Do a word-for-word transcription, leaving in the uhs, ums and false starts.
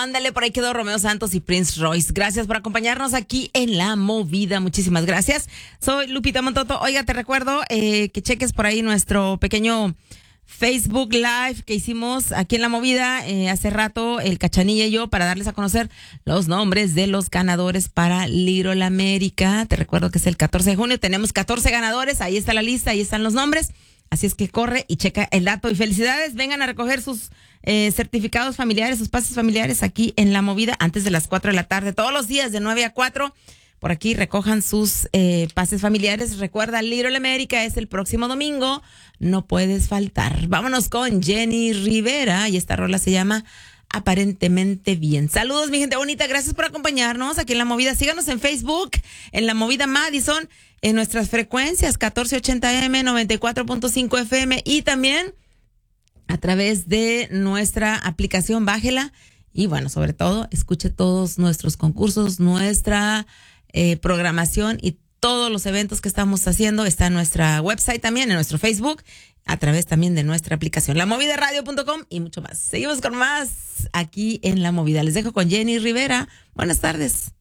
Ándale, por ahí quedó Romeo Santos y Prince Royce. Gracias por acompañarnos aquí en La Movida. Muchísimas gracias. Soy Lupita Montoto. Oiga, te recuerdo eh, que cheques por ahí nuestro pequeño Facebook Live que hicimos aquí en La Movida eh, hace rato, el Cachanilla y yo, para darles a conocer los nombres de los ganadores para Little America. Te recuerdo que es el catorce de junio. Tenemos catorce ganadores. Ahí está la lista, ahí están los nombres. Así es que corre y checa el dato. Y felicidades, vengan a recoger sus eh, certificados familiares, sus pases familiares aquí en La Movida antes de las cuatro de la tarde. Todos los días de nueve a cuatro. Por aquí recojan sus eh, pases familiares. Recuerda, Little America es el próximo domingo. No puedes faltar. Vámonos con Jenny Rivera y esta rola se llama Aparentemente Bien. Saludos, mi gente bonita. Gracias por acompañarnos aquí en La Movida. Síganos en Facebook, en La Movida Madison, en nuestras frecuencias catorce ochenta eme, noventa y cuatro punto cinco efe eme y también a través de nuestra aplicación. Bájela y bueno, sobre todo, escuche todos nuestros concursos, nuestra eh, programación y todos los eventos que estamos haciendo. Está en nuestra website también, en nuestro Facebook, a través también de nuestra aplicación, la movida radio punto com y mucho más. Seguimos con más aquí en La Movida. Les dejo con Jenny Rivera. Buenas tardes.